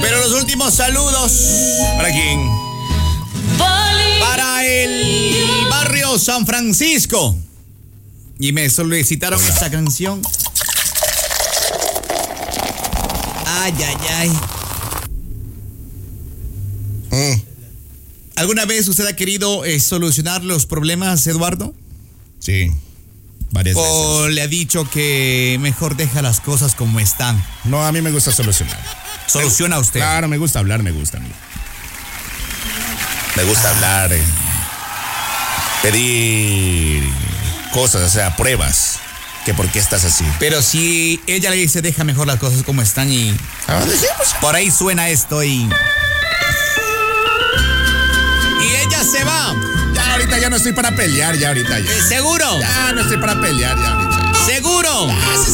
Pero los últimos saludos. ¿Para quién? Para el barrio San Francisco. Y me solicitaron esta canción. Ay, ay, ay. ¿Alguna vez usted ha querido solucionar los problemas, Eduardo? Sí, varias veces. ¿O le ha dicho que mejor deja las cosas como están? No, a mí me gusta solucionar. ¿Soluciona usted? Claro, me gusta hablar, me gusta a mí. Me gusta hablar, pedir cosas, o sea, pruebas. Que por qué estás así. Pero si ella le dice, deja mejor las cosas como están y... por ahí suena esto y ella se va. Ya ahorita ya no estoy para pelear, ya ahorita ya. ¿Seguro? Ya no estoy para pelear, ya ahorita. ¿Seguro? Ya, sí,